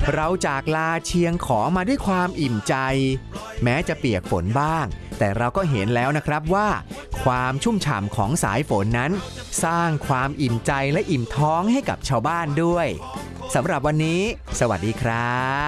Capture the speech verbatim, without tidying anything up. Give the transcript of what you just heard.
เราจากลาเชียงของมาด้วยความอิ่มใจแม้จะเปียกฝนบ้างแต่เราก็เห็นแล้วนะครับว่าความชุ่มฉ่ำของสายฝนนั้นสร้างความอิ่มใจและอิ่มท้องให้กับชาวบ้านด้วยสำหรับวันนี้สวัสดีครับ